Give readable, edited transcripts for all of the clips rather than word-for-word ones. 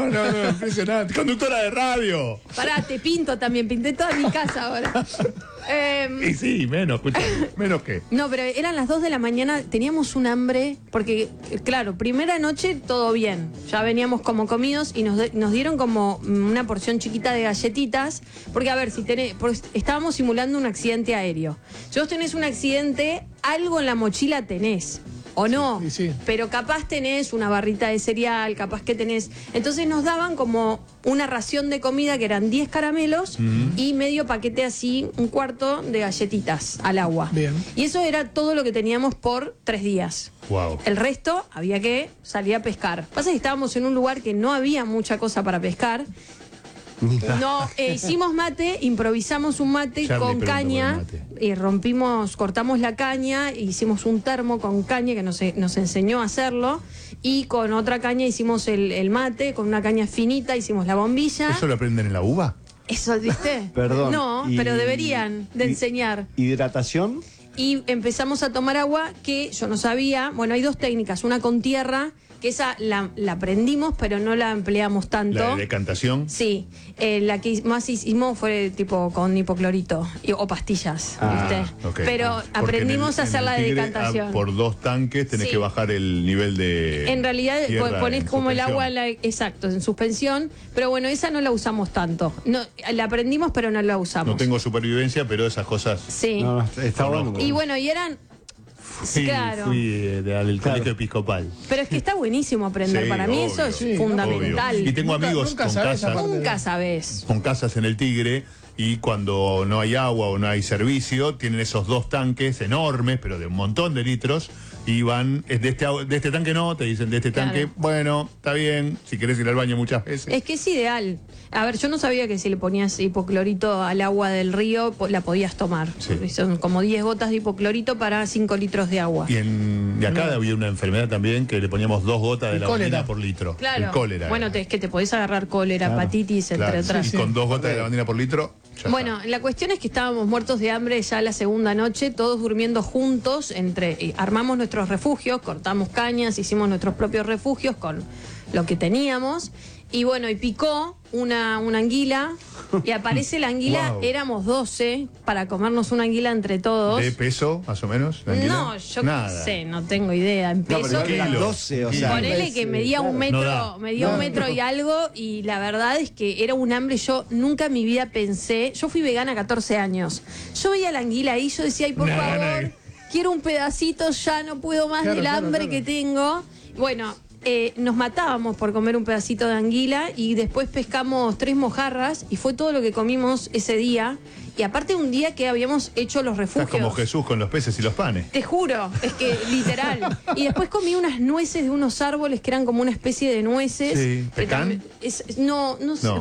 No, impresionante. Conductora de radio. Pará, te pinto también, pinté toda mi casa ahora. Y sí, menos, escuchame, menos que. No, pero eran las 2 de la mañana, teníamos un hambre, porque, claro, primera noche todo bien, ya veníamos como comidos y nos dieron como una porción chiquita de galletitas, porque a ver, estábamos simulando un accidente aéreo. Si vos tenés un accidente, algo en la mochila tenés. O no, sí. Pero capaz tenés una barrita de cereal, capaz que tenés... Entonces nos daban como una ración de comida que eran 10 caramelos y medio paquete así, un cuarto de galletitas al agua. Bien. Y eso era todo lo que teníamos por 3 días. Wow. El resto había que salir a pescar. Pasa que estábamos en un lugar que no había mucha cosa para pescar. No, hicimos mate, improvisamos un mate Charlie con preguntó caña por el y cortamos la caña, hicimos un termo con caña que nos enseñó a hacerlo y con otra caña hicimos el mate, con una caña finita hicimos la bombilla. ¿Eso lo aprenden en la uva? Eso, ¿viste? Perdón. No, pero deberían de enseñar. ¿Hidratación? Y empezamos a tomar agua que yo no sabía. Bueno, hay 2 técnicas, una con tierra, que esa la aprendimos, pero no la empleamos tanto. La de decantación. Sí, la que más hicimos fue tipo con hipoclorito o pastillas, ¿viste? Okay. Pero Porque aprendimos a hacer la de Tigre, decantación. Por 2 tanques tenés Sí. que bajar el nivel de. En realidad tierra ponés en como el suspensión. agua, exacto, en suspensión, pero bueno, esa no la usamos tanto. No, la aprendimos, pero no la usamos. No tengo supervivencia, pero esas cosas. Sí. No, está bueno. Y bueno, y eran... claro. Fui al colegio episcopal. Pero es que está buenísimo aprender. Sí, Para mí obvio, eso es sí, fundamental. obvio. Y tengo amigos nunca con sabés esa casas. parte. Nunca sabés. Con casas en el Tigre y cuando no hay agua o no hay servicio, tienen esos 2 tanques enormes, pero de un montón de litros, y van, de este tanque no, te dicen de este Claro. tanque, bueno, está bien, si querés ir al baño muchas veces. Es que es ideal. A ver, yo no sabía que si le ponías hipoclorito al agua del río, la podías tomar. Sí. Son como 10 gotas de hipoclorito para 5 litros de agua. Y acá había una enfermedad también que le poníamos 2 gotas de El lavandina cólera. por litro. Claro. El cólera. Bueno, era. es que te podés agarrar cólera, hepatitis, Claro, entre otras. y con 2 gotas de lavandina por litro, ya Bueno, la cuestión es que estábamos muertos de hambre ya la segunda noche, todos durmiendo juntos, armamos nuestros refugios, cortamos cañas, hicimos nuestros propios refugios con lo que teníamos. Y bueno, y picó una anguila, y aparece la anguila, Wow. éramos 12 para comernos una anguila entre todos. ¿De peso, más o menos? la anguila? No, yo qué Nada. sé, no tengo idea. En No, pero peso, igual eran Kilo. 12, o sea. ponele que medía un metro, No da. medía un metro y algo, y la verdad es que era un hambre. Yo nunca en mi vida pensé, yo fui vegana a 14 años. Yo veía la anguila ahí, yo decía, ay, por No, favor, no. quiero un pedacito, ya no puedo más Claro, del claro, hambre claro. que tengo. Bueno, nos matábamos por comer un pedacito de anguila y después pescamos 3 mojarras y fue todo lo que comimos ese día. Y aparte un día que habíamos hecho los Estás refugios. como Jesús con los peces y los panes. Te juro, es que literal. Y después comí unas nueces de unos árboles que eran como una especie de nueces. Sí. que ¿Pecán? también- no,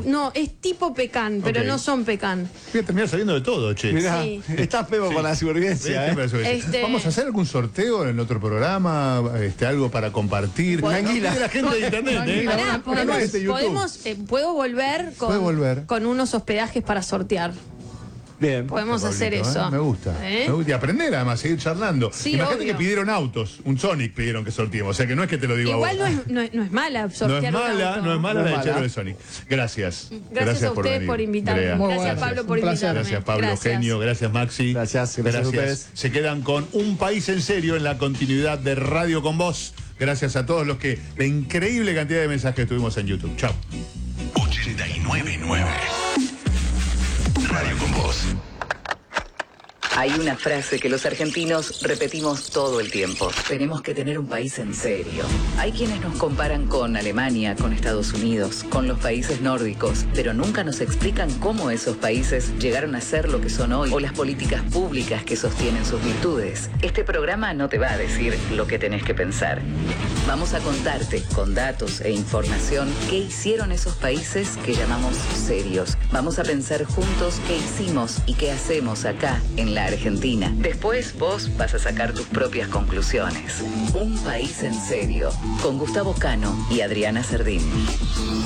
es tipo pecan, pero Ok. no son pecan. Voy a terminar sabiendo de todo, che. Mirá, Sí. estás Pepo Sí. con la supervivencia, ¿Ves? Este- Vamos a hacer algún sorteo en otro programa, algo para compartir. Una anguila. De la gente de internet, ¿eh? Pará, Una nuez de YouTube. puedo volver Puede volver. con unos hospedajes para sortear. Bien. Podemos hacer Pablito, eso. Me gusta. ¿Eh? Me gusta. Y aprender además, seguir charlando. Sí, Imagínate obvio. que pidieron autos, un Sonic pidieron que sorteemos. O sea que no es que te lo digo Igual a vos. no es mala No es sortear un mala, auto. no es mala No la es de Chelo mala. de Sonic. Gracias. Gracias a ustedes venir, por invitarme. Andrea. Muy Gracias, bueno. Pablo, por Un placer. invitarme. Gracias, Pablo, Gracias. genio. Gracias, Maxi. Gracias a ustedes. Se quedan con Un País en Serio en la continuidad de Radio con Vos. Gracias a todos los que, la increíble cantidad de mensajes que tuvimos en YouTube. Chao. 89.9 Radio con Vos. Hay una frase que los argentinos repetimos todo el tiempo. Tenemos que tener un país en serio. Hay quienes nos comparan con Alemania, con Estados Unidos, con los países nórdicos, pero nunca nos explican cómo esos países llegaron a ser lo que son hoy o las políticas públicas que sostienen sus virtudes. Este programa no te va a decir lo que tenés que pensar. Vamos a contarte, con datos e información, qué hicieron esos países que llamamos serios. Vamos a pensar juntos qué hicimos y qué hacemos acá, en la Argentina. Después vos vas a sacar tus propias conclusiones. Un país en serio, con Gustavo Cano y Adriana Cerdín.